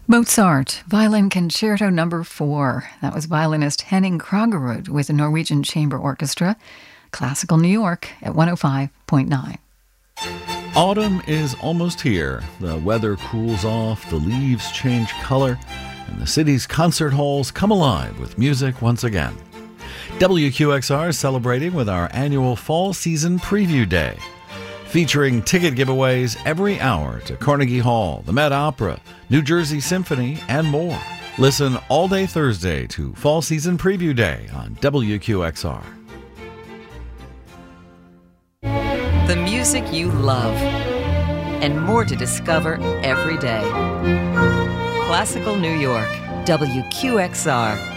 Mozart, Violin Concerto Number 4. That was violinist Henning Krogerud with the Norwegian Chamber Orchestra. Classical New York at 105.9. Autumn is almost here. The weather cools off, the leaves change color, and the city's concert halls come alive with music once again. WQXR is celebrating with our annual Fall Season Preview Day, featuring ticket giveaways every hour to Carnegie Hall, the Met Opera, New Jersey Symphony, and more. Listen all day Thursday to Fall Season Preview Day on WQXR. The music you love, and more to discover every day. Classical New York, WQXR.